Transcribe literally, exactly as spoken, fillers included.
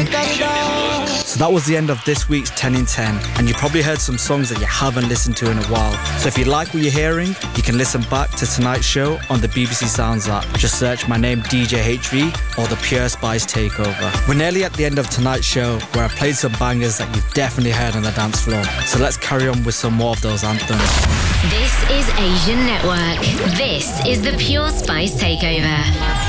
So that was the end of this week's ten in ten, and you probably heard some songs that you haven't listened to in a while. So if you like what you're hearing, you can listen back to tonight's show on the B B C Sounds app. Just search my name D J H V or the Pure Spice Takeover. We're nearly at the end of tonight's show, where I've played some bangers that you've definitely heard on the dance floor. So let's carry on with some more of those anthems. This is Asian Network. This is the Pure Spice Takeover.